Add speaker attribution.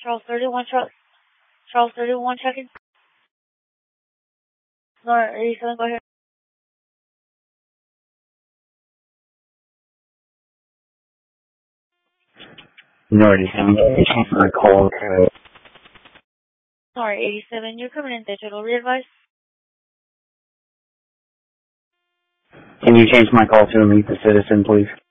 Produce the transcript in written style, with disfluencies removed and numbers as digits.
Speaker 1: Charles 31, Charles 31 checking. Nora 87, go ahead.
Speaker 2: Nora 87, my call.
Speaker 1: Nora 87, you're coming in digital. Re-advise?
Speaker 2: Can you change my call to a Meet the Citizen, please?